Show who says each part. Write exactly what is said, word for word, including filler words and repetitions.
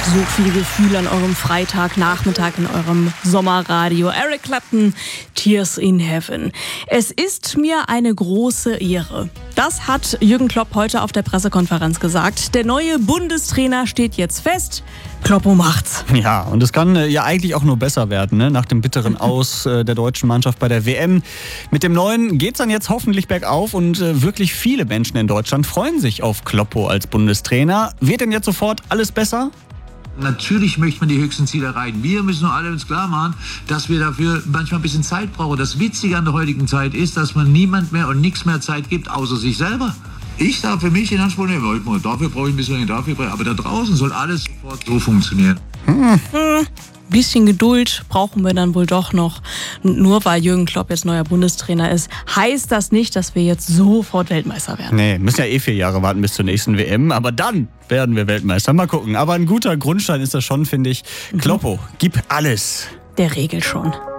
Speaker 1: So viel Gefühl an eurem Freitagnachmittag in eurem Sommerradio. Eric Clapton, Tears in Heaven. Es ist mir eine große Ehre. Das hat Jürgen Klopp heute auf der Pressekonferenz gesagt. Der neue Bundestrainer steht jetzt fest. Kloppo macht's.
Speaker 2: Ja, und es kann äh, ja eigentlich auch nur besser werden, ne? Nach dem bitteren Aus äh, der deutschen Mannschaft bei der W M. Mit dem Neuen geht's dann jetzt hoffentlich bergauf und äh, wirklich viele Menschen in Deutschland freuen sich auf Kloppo als Bundestrainer. Wird denn jetzt sofort alles besser?
Speaker 3: Natürlich möchte man die höchsten Ziele erreichen. Wir müssen nur alle uns klar machen, dass wir dafür manchmal ein bisschen Zeit brauchen. Das Witzige an der heutigen Zeit ist, dass man niemand mehr und nichts mehr Zeit gibt, außer sich selber. Ich darf für mich in Anspruch nehmen, dafür brauche ich ein bisschen, dafür brauche ich, aber da draußen soll alles sofort so funktionieren.
Speaker 1: Hm. Hm. Bisschen Geduld brauchen wir dann wohl doch noch. Nur weil Jürgen Klopp jetzt neuer Bundestrainer ist, heißt das nicht, dass wir jetzt sofort Weltmeister werden.
Speaker 2: Nee, müssen ja eh vier Jahre warten bis zur nächsten W M, aber dann werden wir Weltmeister. Mal gucken. Aber ein guter Grundstein ist das schon, finde ich. Kloppo, gib alles.
Speaker 1: Der regelt schon.